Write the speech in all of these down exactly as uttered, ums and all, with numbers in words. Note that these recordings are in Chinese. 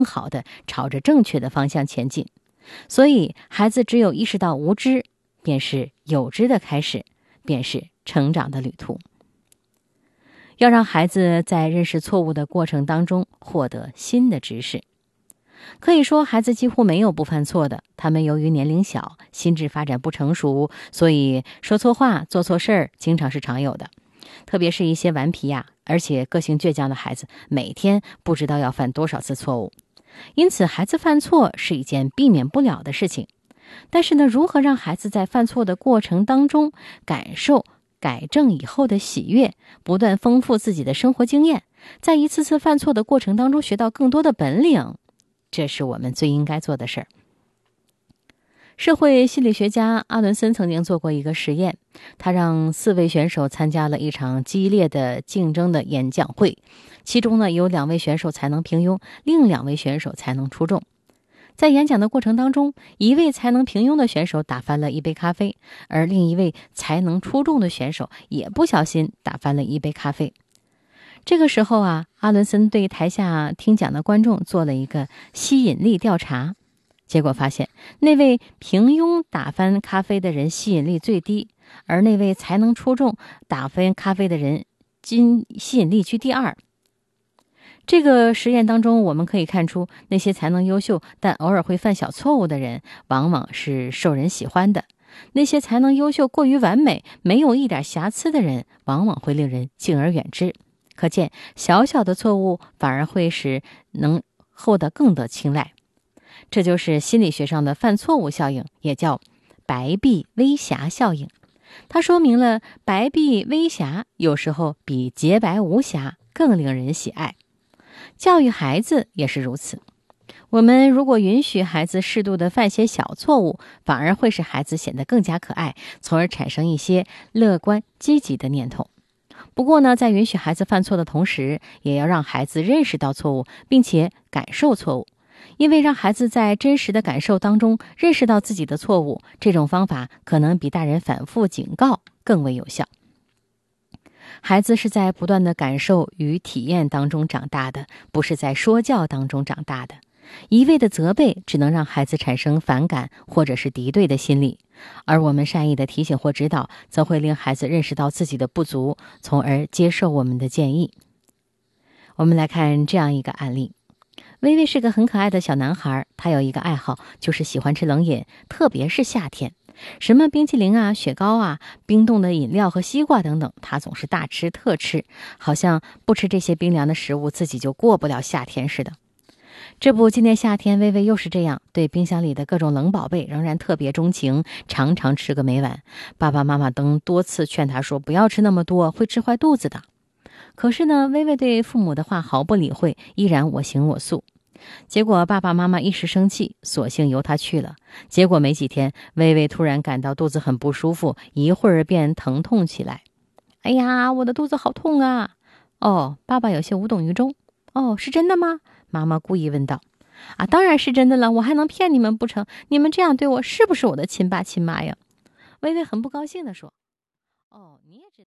更好的朝着正确的方向前进。所以孩子只有意识到无知，便是有知的开始，便是成长的旅途。要让孩子在认识错误的过程当中获得新的知识。可以说孩子几乎没有不犯错的，他们由于年龄小，心智发展不成熟，所以说错话做错事儿经常是常有的。特别是一些顽皮呀、而且个性倔强的孩子，每天不知道要犯多少次错误。因此孩子犯错是一件避免不了的事情。但是呢，如何让孩子在犯错的过程当中感受改正以后的喜悦，不断丰富自己的生活经验，在一次次犯错的过程当中学到更多的本领，这是我们最应该做的事儿。社会心理学家阿伦森曾经做过一个实验，他让四位选手参加了一场激烈的竞争的演讲会，其中呢有两位选手才能平庸，另两位选手才能出众。在演讲的过程当中，一位才能平庸的选手打翻了一杯咖啡，而另一位才能出众的选手也不小心打翻了一杯咖啡。这个时候啊，阿伦森对台下听讲的观众做了一个吸引力调查，结果发现那位平庸打翻咖啡的人吸引力最低，而那位才能出众打翻咖啡的人吸引力居第二。这个实验当中，我们可以看出，那些才能优秀但偶尔会犯小错误的人，往往是受人喜欢的；那些才能优秀过于完美，没有一点瑕疵的人，往往会令人敬而远之。可见，小小的错误反而会使能获得更得青睐。这就是心理学上的犯错误效应，也叫白璧微瑕效应。它说明了白璧微瑕有时候比洁白无瑕更令人喜爱。教育孩子也是如此，我们如果允许孩子适度的犯些小错误，反而会使孩子显得更加可爱，从而产生一些乐观积极的念头。不过呢，在允许孩子犯错的同时，也要让孩子认识到错误，并且感受错误。因为让孩子在真实的感受当中认识到自己的错误，这种方法可能比大人反复警告更为有效。孩子是在不断的感受与体验当中长大的，不是在说教当中长大的。一味的责备只能让孩子产生反感或者是敌对的心理，而我们善意的提醒或指导，则会令孩子认识到自己的不足，从而接受我们的建议。我们来看这样一个案例。微微是个很可爱的小男孩，他有一个爱好，就是喜欢吃冷饮，特别是夏天。什么冰淇淋啊、雪糕啊、冰冻的饮料和西瓜等等，他总是大吃特吃，好像不吃这些冰凉的食物，自己就过不了夏天似的。这不，今年夏天微微又是这样，对冰箱里的各种冷宝贝仍然特别钟情，常常吃个没完。爸爸妈妈都多次劝他说不要吃那么多，会吃坏肚子的。可是呢，微微对父母的话毫不理会，依然我行我素。结果爸爸妈妈一时生气，索性由他去了。结果没几天，微微突然感到肚子很不舒服，一会儿便疼痛起来。哎呀，我的肚子好痛啊！哦，爸爸有些无动于衷。哦，是真的吗？妈妈故意问道。啊，当然是真的了，我还能骗你们不成？你们这样对我，是不是我的亲爸亲妈呀？微微很不高兴地说。哦，你也知道。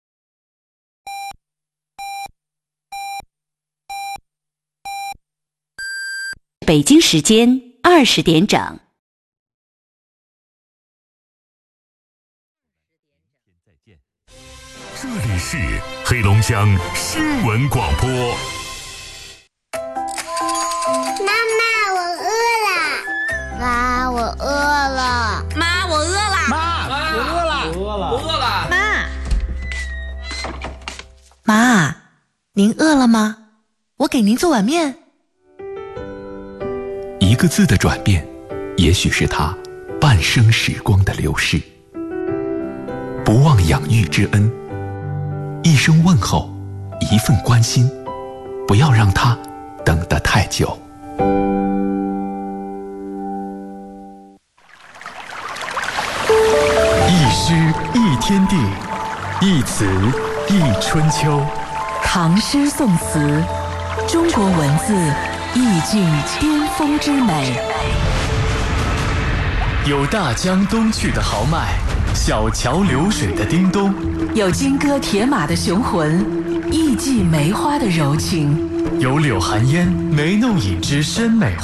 北京时间二十点整。 这里是黑龙江新闻广播。 妈妈，我饿了。妈，我饿了。 妈，我饿了。 妈，我饿了。 我饿了。我饿了。 妈， 妈，您饿了吗？我给您做碗面。 一个字的转变，也许是他半生时光的流逝。不忘养育之恩，一声问候，一份关心，不要让他等得太久。 一诗一天地，一词一春秋。 唐诗宋词，中国文字意境巅峰之美。 有大江东去的豪迈，小桥流水的叮咚， 有金戈铁马的雄浑，艺伎梅花的柔情。 由柳寒烟梅弄影之深美